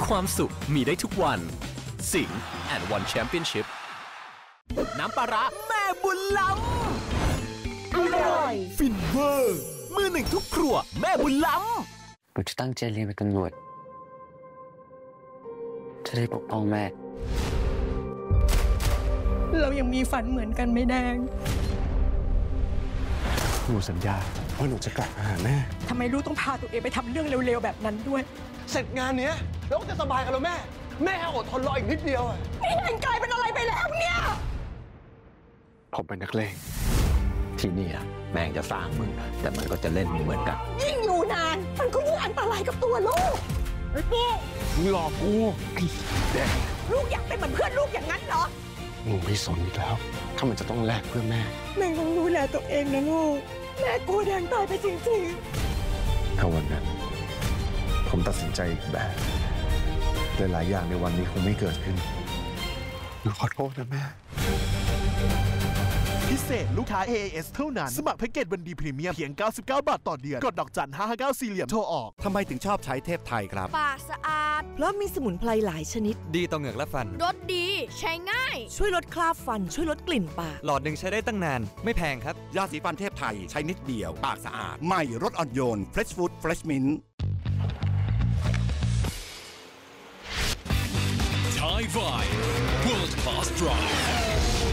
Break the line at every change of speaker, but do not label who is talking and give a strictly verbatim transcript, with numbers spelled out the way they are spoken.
ความสุขมีได้ทุกวันสิงห์ แอนด์ วัน แชมเปี้ยนชิพน้ำปลาร้าแม่บุญล้ำอร่อยฟินเวอร์มือหนึ่งทุกครัวแม่บุญล้ำ
หนูจะตั้งใจเรียนเป็นตำรวจจะได้ปกป้องแม่
เรายังมีฝันเหมือนกันไม่แดง
หนูสัญญาว่าหนูจะกลับมาหาแม่
ทำไมลูกต้องพาตัวเองไปทำเรื่องเร็วๆแบบนั้นด้วย
เสร็จงานเนี้ยเราก็จะสบายกันแล้วแม่แม่อดทนรออีกนิดเดียว
นี่แดงกลายเป็นอะไรไปแล้วเนี่ย
ผมเป็นนักเลง
ที่นี่แม่งจะสร้างมึงแต่มันก็จะเล่นมึงเหมือนกัน
ยิ่งอยู่นานมันก็ยิ่งอันตรายกับตัวลูกไอ้ปุ๊
มึงหลอกกูไอ้แดง
ลูกอยากเป็นเหมือนเพื่อนลูกอย่างนั้นเหรอ
หนูไม่สนอีกแล้วถ้ามันจะต้องแลกเพื่อแม่
แม่ต้องดูแลตัวเองนะลูกแม่กลัวแดงตายไปจริง
ๆถ้าวันนั้นผมตัดสินใจอีกแบบหลายๆอย่างในวันนี้คงไม่เกิดขึ้นหนูขอโทษนะแม่
พิเศษลูกค้า เอ เอ เอส เท่านั้นสมัครแพ็กเกจวันดีพรีเมียมเพียงเก้าสิบเก้าบาทต่อเดือนกดดอกจันห้าห้าเก้าสี่เหลี่ยมโทรออก
ทำไมถึงชอบใช้เทพไทยครับ
ปากสะอาด
เพราะมีสมุนไพรหลายชนิด
ดีต่อเหงือกและฟัน
รสดีใช้ง่าย
ช่วยลดคราบฟันช่วยลดกลิ่นปาก
หลอดหนึ่งใช้ได้ตั้งนานไม่แพงครับ
ยาสีฟันเทพไทยใช้นิดเดียวปากสะอาดใหม่รสอ่อนโยน Fresh Food Fresh Mint
Thai Vibe World Class Drive